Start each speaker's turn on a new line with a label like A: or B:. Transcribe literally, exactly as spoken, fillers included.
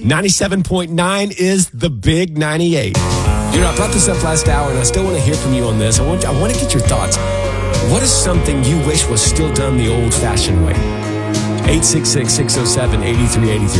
A: ninety-seven point nine is the Big ninety-eight. You know, I brought this up last hour, and I still want to hear from you on this. I want, I want to get your thoughts. What is something you wish was still done the old-fashioned way? eight six six, six oh seven, eight three eight three.